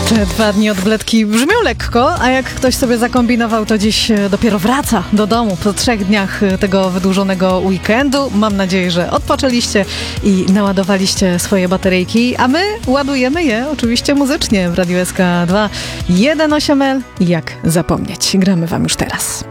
Te 2 dni odwletki brzmią lekko, a jak ktoś sobie zakombinował, to dziś dopiero wraca do domu po 3 dniach tego wydłużonego weekendu. Mam nadzieję, że odpoczęliście i naładowaliście swoje bateryjki, a my ładujemy je oczywiście muzycznie w Radiu SK2 1.8L. Jak zapomnieć? Gramy wam już teraz.